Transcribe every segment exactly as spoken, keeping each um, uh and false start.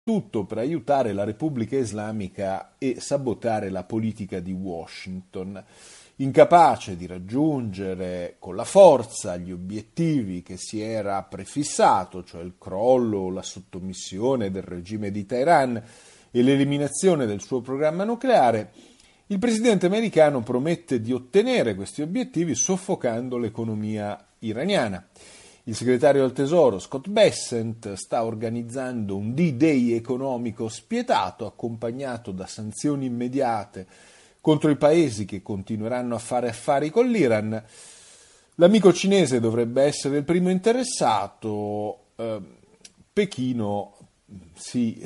tutto per aiutare la Repubblica Islamica e sabotare la politica di Washington, incapace di raggiungere con la forza gli obiettivi che si era prefissato, cioè il crollo, la sottomissione del regime di Teheran e l'eliminazione del suo programma nucleare. Il presidente americano promette di ottenere questi obiettivi soffocando l'economia iraniana. Il segretario al Tesoro Scott Bessent sta organizzando un D-Day economico spietato accompagnato da sanzioni immediate contro i paesi che continueranno a fare affari con l'Iran. L'amico cinese dovrebbe essere il primo interessato. Eh, Pechino si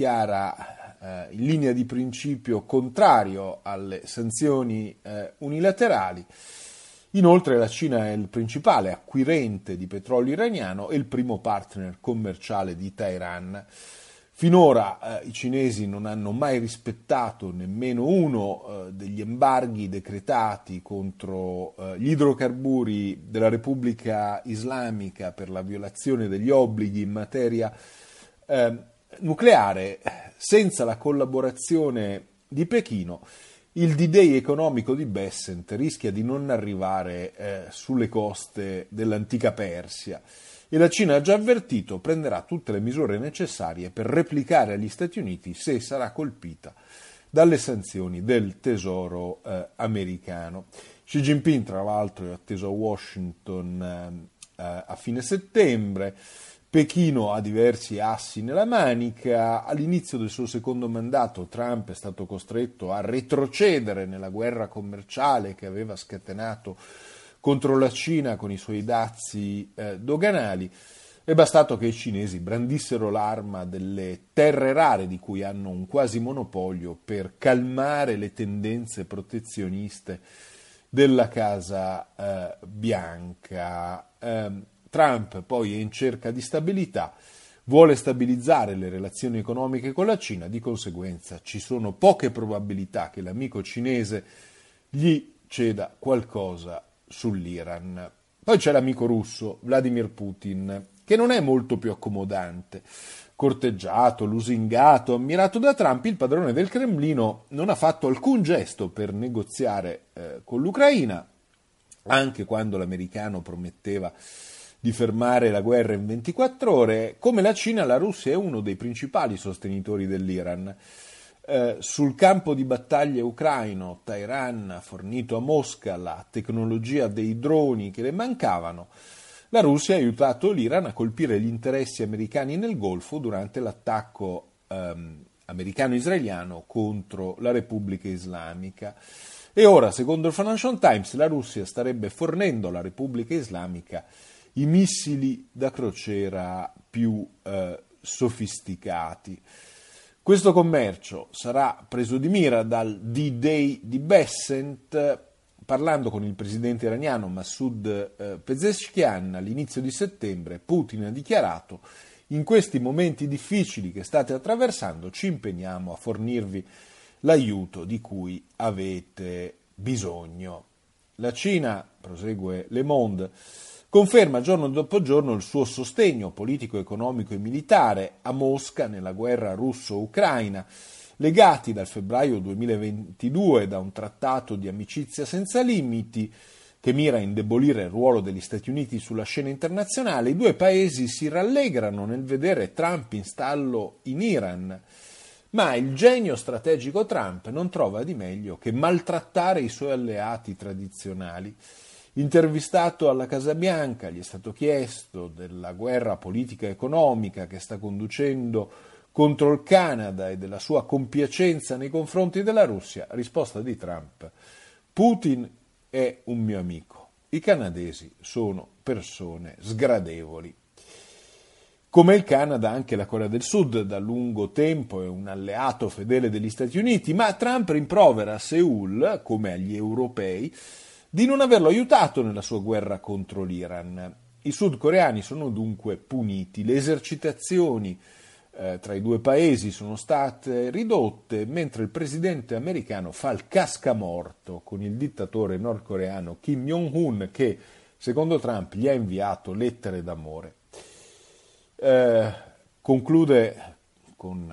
dichiara eh, in linea di principio contrario alle sanzioni eh, unilaterali. Inoltre la Cina è il principale acquirente di petrolio iraniano e il primo partner commerciale di Teheran. Finora eh, i cinesi non hanno mai rispettato nemmeno uno eh, degli embarghi decretati contro eh, gli idrocarburi della Repubblica Islamica per la violazione degli obblighi in materia eh, nucleare. Senza la collaborazione di Pechino, il D-Day economico di Bessent rischia di non arrivare eh, sulle coste dell'antica Persia e la Cina ha già avvertito prenderà tutte le misure necessarie per replicare agli Stati Uniti se sarà colpita dalle sanzioni del tesoro eh, americano. Xi Jinping, tra l'altro, è atteso a Washington eh, a fine settembre. Pechino ha diversi assi nella manica. All'inizio del suo secondo mandato Trump è stato costretto a retrocedere nella guerra commerciale che aveva scatenato contro la Cina con i suoi dazi eh, doganali. È bastato che i cinesi brandissero l'arma delle terre rare di cui hanno un quasi monopolio per calmare le tendenze protezioniste della Casa eh, Bianca. Eh, Trump poi è in cerca di stabilità, vuole stabilizzare le relazioni economiche con la Cina, di conseguenza ci sono poche probabilità che l'amico cinese gli ceda qualcosa sull'Iran. Poi c'è l'amico russo, Vladimir Putin, che non è molto più accomodante. Corteggiato, lusingato, ammirato da Trump, il padrone del Cremlino non ha fatto alcun gesto per negoziare eh, con l'Ucraina, anche quando l'americano prometteva di fermare la guerra in ventiquattro ore. Come la Cina, la Russia è uno dei principali sostenitori dell'Iran. Eh, sul campo di battaglia ucraino, Teheran ha fornito a Mosca la tecnologia dei droni che le mancavano. La Russia ha aiutato l'Iran a colpire gli interessi americani nel Golfo durante l'attacco ehm, americano-israeliano contro la Repubblica Islamica. E ora, secondo il Financial Times, la Russia starebbe fornendo alla Repubblica Islamica i missili da crociera più eh, sofisticati. Questo commercio sarà preso di mira dal D-Day di Bessent. Parlando con il presidente iraniano Masoud eh, Pezeshkian all'inizio di settembre, Putin ha dichiarato: in questi momenti difficili che state attraversando ci impegniamo a fornirvi l'aiuto di cui avete bisogno. La Cina, prosegue Le Monde, conferma giorno dopo giorno il suo sostegno politico, economico e militare a Mosca nella guerra russo-ucraina, legati dal febbraio duemilaventidue da un trattato di amicizia senza limiti che mira a indebolire il ruolo degli Stati Uniti sulla scena internazionale. I due paesi si rallegrano nel vedere Trump in stallo in Iran, ma il genio strategico Trump non trova di meglio che maltrattare i suoi alleati tradizionali. Intervistato alla Casa Bianca, gli è stato chiesto della guerra politica e economica che sta conducendo contro il Canada e della sua compiacenza nei confronti della Russia. Risposta di Trump: Putin è un mio amico, i canadesi sono persone sgradevoli. Come il Canada, anche la Corea del Sud da lungo tempo è un alleato fedele degli Stati Uniti, ma Trump rimprovera a Seoul, come agli europei, di non averlo aiutato nella sua guerra contro l'Iran. I sudcoreani sono dunque puniti, le esercitazioni eh, tra i due paesi sono state ridotte, mentre il presidente americano fa il cascamorto con il dittatore nordcoreano Kim Jong-un che, secondo Trump, gli ha inviato lettere d'amore. Eh, conclude con